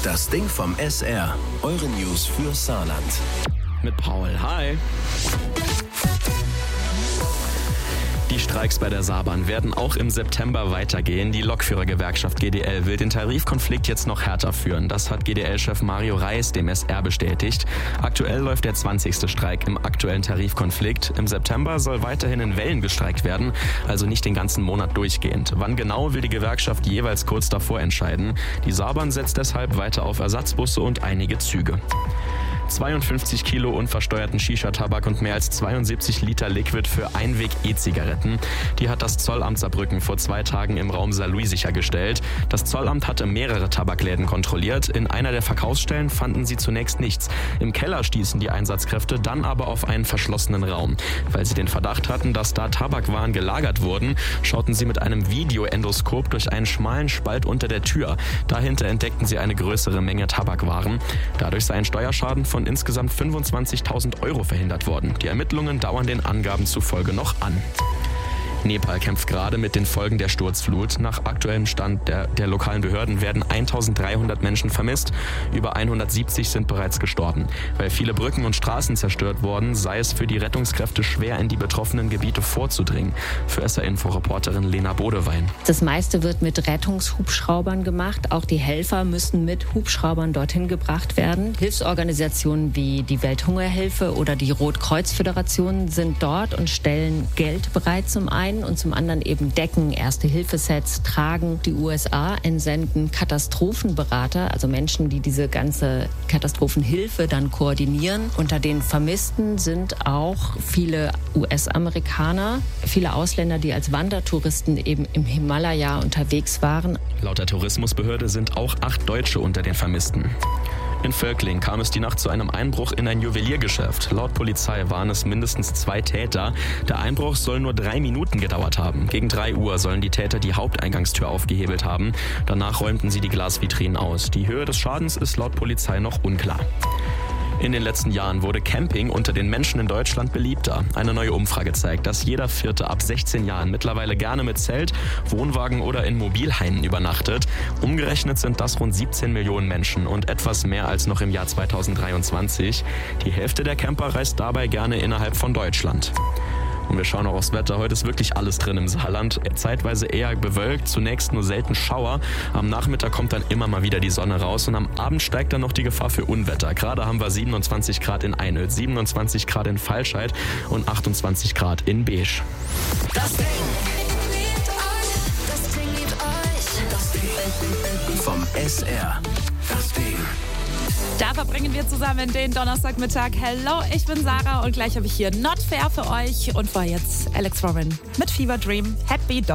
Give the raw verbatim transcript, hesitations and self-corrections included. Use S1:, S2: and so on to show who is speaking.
S1: Das Ding vom S R. Eure News für Saarland.
S2: Mit Paul. Hi. Die Streiks bei der Saarbahn werden auch im September weitergehen. Die Lokführergewerkschaft G D L will den Tarifkonflikt jetzt noch härter führen. Das hat G D L-Chef Mario Reis dem S R bestätigt. Aktuell läuft der zwanzigste Streik im aktuellen Tarifkonflikt. Im September soll weiterhin in Wellen gestreikt werden, also nicht den ganzen Monat durchgehend. Wann genau, will die Gewerkschaft jeweils kurz davor entscheiden. Die Saarbahn setzt deshalb weiter auf Ersatzbusse und einige Züge. zweiundfünfzig Kilo unversteuerten Shisha-Tabak und mehr als zweiundsiebzig Liter Liquid für Einweg-E-Zigaretten. Die hat das Zollamt Saarbrücken vor zwei Tagen im Raum Saarlouis sichergestellt. Das Zollamt hatte mehrere Tabakläden kontrolliert. In einer der Verkaufsstellen fanden sie zunächst nichts. Im Keller stießen die Einsatzkräfte dann aber auf einen verschlossenen Raum. Weil sie den Verdacht hatten, dass da Tabakwaren gelagert wurden, schauten sie mit einem Videoendoskop durch einen schmalen Spalt unter der Tür. Dahinter entdeckten sie eine größere Menge Tabakwaren. Dadurch sei ein Steuerschaden von insgesamt fünfundzwanzigtausend Euro verhindert worden. Die Ermittlungen dauern den Angaben zufolge noch an. Nepal kämpft gerade mit den Folgen der Sturzflut. Nach aktuellem Stand der, der lokalen Behörden werden eintausenddreihundert Menschen vermisst. Über hundertsiebzig sind bereits gestorben. Weil viele Brücken und Straßen zerstört wurden, sei es für die Rettungskräfte schwer, in die betroffenen Gebiete vorzudringen. Für S R-Info-Reporterin Lena Bodewein.
S3: Das meiste wird mit Rettungshubschraubern gemacht. Auch die Helfer müssen mit Hubschraubern dorthin gebracht werden. Hilfsorganisationen wie die Welthungerhilfe oder die Rotkreuz-Föderation sind dort und stellen Geld bereit zum einen und zum anderen eben Decken, Erste-Hilfe-Sets, tragen. Die U S A entsenden Katastrophenberater, also Menschen, die diese ganze Katastrophenhilfe dann koordinieren. Unter den Vermissten sind auch viele U S-Amerikaner, viele Ausländer, die als Wandertouristen eben im Himalaya unterwegs waren.
S2: Laut der Tourismusbehörde sind auch acht Deutsche unter den Vermissten. In Völkling kam es die Nacht zu einem Einbruch in ein Juweliergeschäft. Laut Polizei waren es mindestens zwei Täter. Der Einbruch soll nur drei Minuten gedauert haben. Gegen drei Uhr sollen die Täter die Haupteingangstür aufgehebelt haben. Danach räumten sie die Glasvitrinen aus. Die Höhe des Schadens ist laut Polizei noch unklar. In den letzten Jahren wurde Camping unter den Menschen in Deutschland beliebter. Eine neue Umfrage zeigt, dass jeder Vierte ab sechzehn Jahren mittlerweile gerne mit Zelt, Wohnwagen oder in Mobilheimen übernachtet. Umgerechnet sind das rund siebzehn Millionen Menschen und etwas mehr als noch im Jahr zweitausenddreiundzwanzig. Die Hälfte der Camper reist dabei gerne innerhalb von Deutschland. Und wir schauen auch aufs Wetter. Heute ist wirklich alles drin im Saarland. Zeitweise eher bewölkt, zunächst nur selten Schauer. Am Nachmittag kommt dann immer mal wieder die Sonne raus und am Abend steigt dann noch die Gefahr für Unwetter. Gerade haben wir siebenundzwanzig Grad in Einöd, siebenundzwanzig Grad in Falscheid und achtundzwanzig Grad in Beesch.
S1: Das Ding. Das Ding liebt euch. Das Ding. Vom S R. Das Ding.
S4: Da verbringen wir zusammen den Donnerstagmittag. Hello, ich bin Sarah und gleich habe ich hier Not Fair für euch. Und vor jetzt Alex Warren mit Fever Dream. Happy